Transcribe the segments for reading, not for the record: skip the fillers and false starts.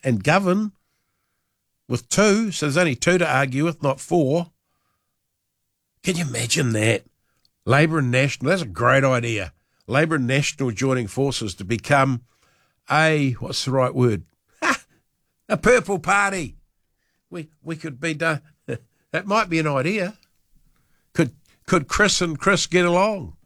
and govern with 2, so there's only 2 to argue with, not 4. Can you imagine that? Labor and National, that's a great idea. Labor and National joining forces to become what's the right word? A purple party. We could be done. That might be an idea. Could Chris and Chris get along?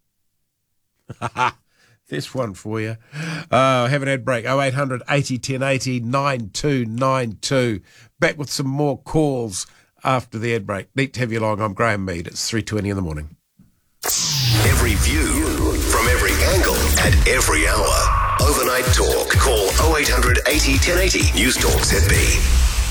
This one for you. Have an ad break. 0800 80 1080 9292. Back with some more calls after the ad break. Neat to have you along. I'm Graham Mead. It's 3:20 in the morning. Every view from every angle at every hour. Overnight Talk. Call 0800 80 1080. News Talk ZB.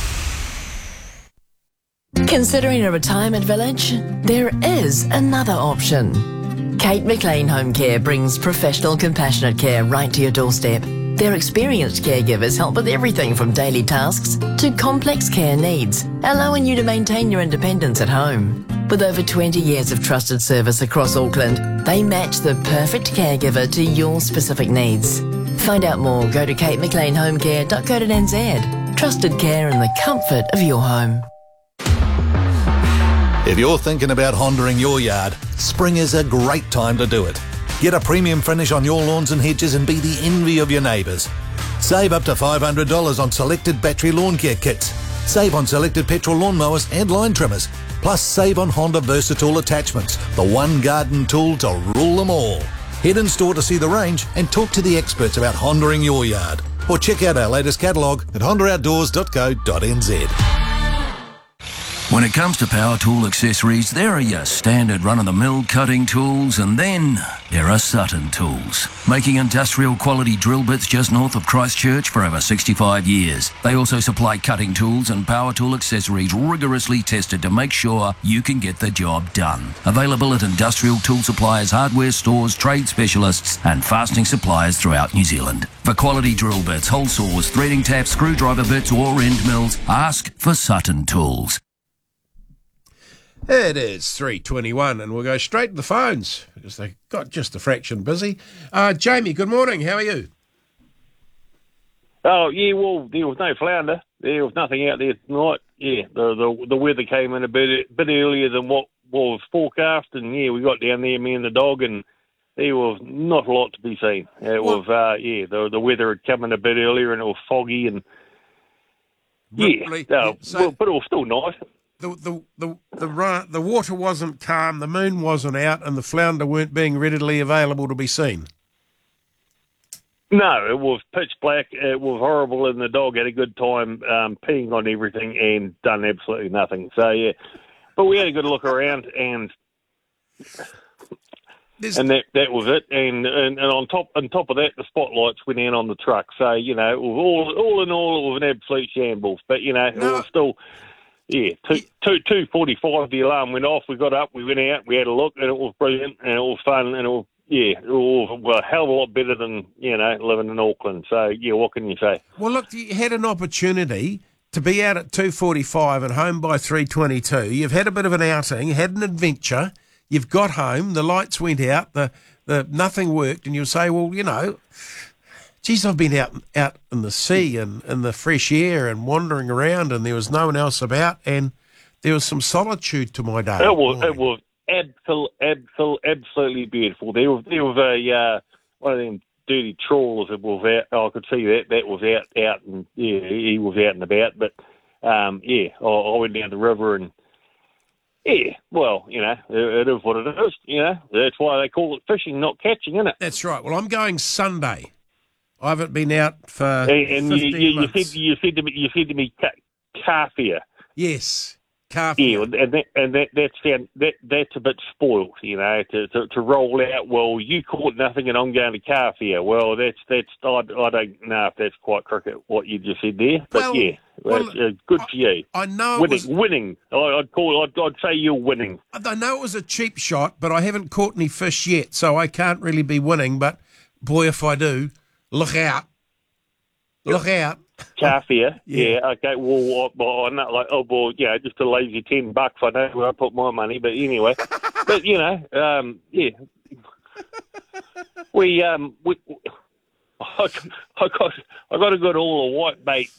Considering a retirement village? There is another option. Kate McLean Home Care brings professional, compassionate care right to your doorstep. Their experienced caregivers help with everything from daily tasks to complex care needs, allowing you to maintain your independence at home. With over 20 years of trusted service across Auckland, they match the perfect caregiver to your specific needs. Find out more, go to katemcleanhomecare.co.nz. Trusted care in the comfort of your home. If you're thinking about Hondaing your yard, spring is a great time to do it. Get a premium finish on your lawns and hedges and be the envy of your neighbours. Save up to $500 on selected battery lawn care kits. Save on selected petrol lawnmowers and line trimmers. Plus save on Honda Versatile attachments, the one garden tool to rule them all. Head in store to see the range and talk to the experts about Hondaing your yard. Or check out our latest catalogue at hondaoutdoors.co.nz. When it comes to power tool accessories, there are your standard run-of-the-mill cutting tools, and then there are Sutton Tools, making industrial quality drill bits just north of Christchurch for over 65 years. They also supply cutting tools and power tool accessories rigorously tested to make sure you can get the job done. Available at industrial tool suppliers, hardware stores, trade specialists and fastening suppliers throughout New Zealand. For quality drill bits, hole saws, threading taps, screwdriver bits or end mills, ask for Sutton Tools. It is 3:21 and we'll go straight to the phones because they got just a fraction busy. Jamie, good morning. How are you? Oh, yeah, well, there was no flounder. There was nothing out there tonight. Yeah, the weather came in a bit earlier than what was forecast, and, yeah, we got down there, me and the dog, and there was not a lot to be seen. It was, the weather had come in a bit earlier and it was foggy, and, but it was still nice. The water wasn't calm, the moon wasn't out, and the flounder weren't being readily available to be seen. No, it was pitch black. It was horrible, and the dog had a good time peeing on everything and done absolutely nothing. So yeah, but we had a good look around, and that was it. And on top of that, the spotlights went in on the truck. So you know, it was all in all, it was an absolute shambles. But you know, it was still. Yeah, 2:45 the alarm went off. We got up, we went out, we had a look, and it was brilliant, and it was fun, and it was a hell of a lot better than, you know, living in Auckland. So, yeah, what can you say? Well, look, you had an opportunity to be out at 2:45 and home by 3:22. You've had a bit of an outing, had an adventure. You've got home, the lights went out, the nothing worked, and you'll say, well, you know, geez, I've been out in the sea and in the fresh air and wandering around, and there was no one else about, and there was some solitude to my day. It was absolutely beautiful. There was one of them dirty trawlers that was out. I could see that was out, and yeah, he was out and about. But I went down the river, and yeah, well, you know, it is what it is. You know, that's why they call it fishing, not catching, isn't it? That's right. Well, I'm going Sunday. I haven't been out for and 15 months. You said to me, kafia. Yes, kafia. Yeah, and that's a bit spoilt, you know, to roll out. Well, you caught nothing, and I'm going to kafia. Well, I don't know if that's quite cricket what you just said there, but good for you. I know winning. I'd say you're winning. I know it was a cheap shot, but I haven't caught any fish yet, so I can't really be winning. But boy, if I do. Look out. Look out. Kafia. Yeah, okay. Well, I'm not like, you know, just a lazy $10. I know where I put my money, but anyway. But, you know, yeah. I got a good all the white bait